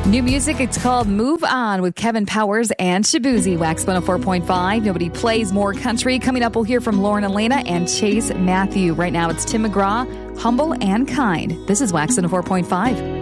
New music, it's called Move On with Kevin Powers and Shabuzi. Wax 104.5. Nobody plays more country. Coming up, we'll hear from Lauren Elena and Chase Matthew. Right now, it's Tim McGraw, Humble and Kind. This is Wax 104.5.